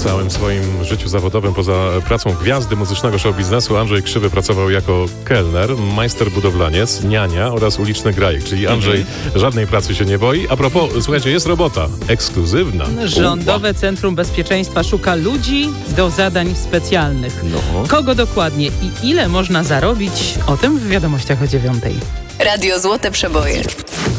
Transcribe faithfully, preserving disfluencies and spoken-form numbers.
W całym swoim życiu zawodowym, poza pracą gwiazdy muzycznego show biznesu, Andrzej Krzywy pracował jako kelner, majster budowlaniec, niania oraz uliczny grajek. Czyli Andrzej żadnej pracy się nie boi. A propos, słuchajcie, jest robota ekskluzywna. Rządowe Centrum Bezpieczeństwa szuka ludzi do zadań specjalnych. No. Kogo dokładnie i ile można zarobić? O tym w wiadomościach o dziewiątej. Radio Złote Przeboje.